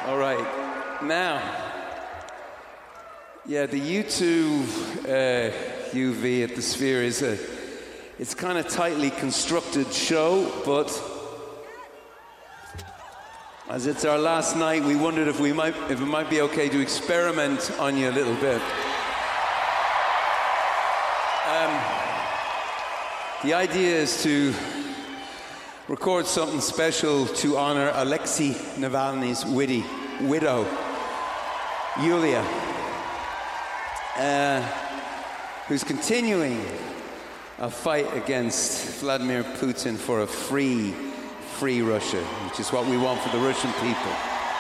All right. Now, yeah, the U2 UV at the Sphere it's kind of tightly constructed show, but as it's our last night, we wondered if it might be okay to experiment on you a little bit. The idea is to record something special to honor Alexei Navalny's widow, Yulia, who's continuing a fight against Vladimir Putin for a free Russia, which is what we want for the Russian people.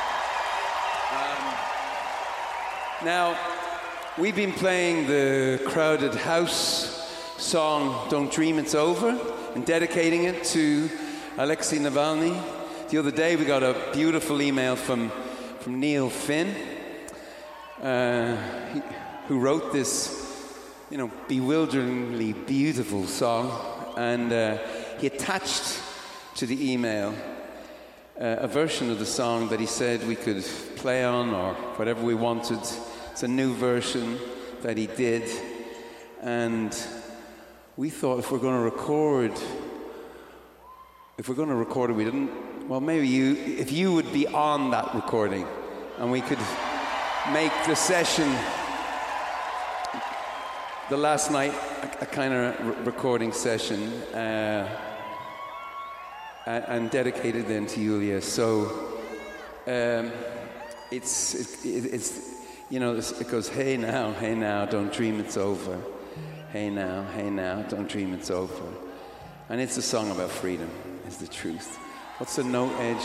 Now, we've been playing the Crowded House song Don't Dream It's Over and dedicating it to Alexei Navalny. The other day we got a beautiful email from Neil Finn, who wrote this, bewilderingly beautiful song, and he attached to the email a version of the song that he said we could play on or whatever we wanted. It's a new version that he did, and we thought if we're going to record it, we didn't. Well, maybe if you would be on that recording, and we could make the session, the last night, a kind of recording session, and dedicated then to Yulia. So it goes, hey now, don't dream it's over. Hey now, don't dream it's over. And it's a song about freedom, is the truth. What's the note edge?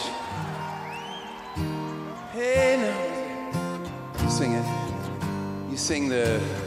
Hey now. You sing it. You sing the